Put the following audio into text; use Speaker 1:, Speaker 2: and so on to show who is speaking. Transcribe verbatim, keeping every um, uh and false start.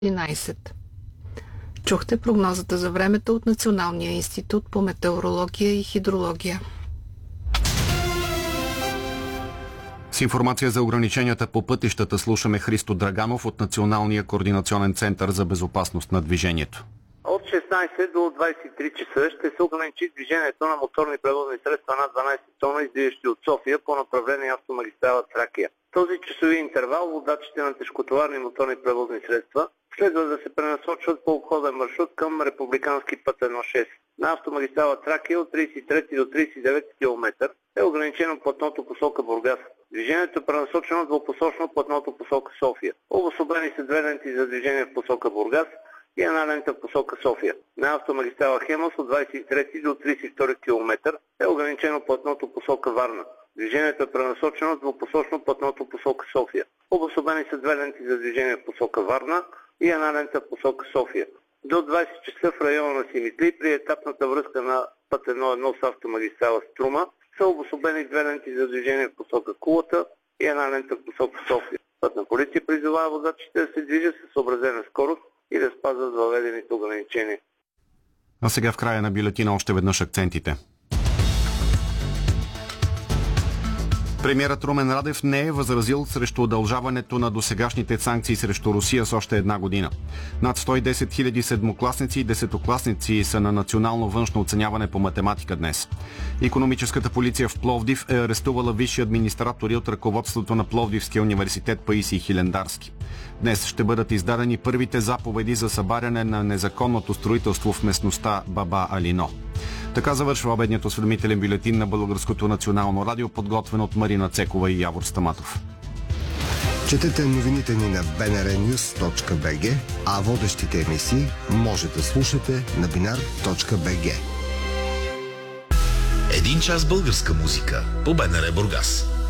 Speaker 1: единайсет. Чухте прогнозата за времето от Националния институт по метеорология и хидрология.
Speaker 2: С информация за ограниченията по пътищата слушаме Христо Драганов от Националния координационен център за безопасност на движението.
Speaker 3: От шестнайсет до двайсет и три часа ще се ограничи движението на моторни превозни средства над дванайсет тона, издигащи от София по направление автомагистрала Тракия. В този часови интервал водачите на тежкотоварни моторни превозни средства следва да се пренасочват по обходен маршрут към републикански път едно шест. На автомагистрала Тракия от трийсет и трети до трийсет и девети километър е ограничено платното посока Бургас. Движението е пренасочено двупосочно платното посока София. Обособени са две ленти за движение в посока Бургас и една лента в посока София. На автомагистрала Хемус от двайсет и трети до трийсет и втори километър е ограничено платното посока Варна. Движението е пренасочено двупосочно платното посока София. Обособени са две ленти за движение в посока Варна и една лента в посока София. До двайсет часа в района на Симитли при етапната връзка на път едно едно с автомагистрала Струма са обособени две ленти за движение в посока Кулата и една лента в посока София. Пътна полиция призовава водачите да се движат със съобразена скорост и да спазват въведените ограничения.
Speaker 2: А сега в края на бюлетина още веднъж акцентите. Премиерът Румен Радев не е възразил срещу удължаването на досегашните санкции срещу Русия с още една година. Над сто и десет хиляди седмокласници и десетокласници са на национално външно оценяване по математика днес. Икономическата полиция в Пловдив е арестувала висши администратори от ръководството на Пловдивския университет Паисий Хилендарски. Днес ще бъдат издадени първите заповеди за събаряне на незаконното строителство в местността Баба Алино. Така завършва обедният осведомителен бюлетин на Българското национално радио, подготвен от Марина Цекова и Явор Стаматов.
Speaker 4: Четете новините ни на би ен ар нюз точка би джи, а водещите емисии може да слушате на биnar точка би джи.
Speaker 5: Един час българска музика по БНР Бургас.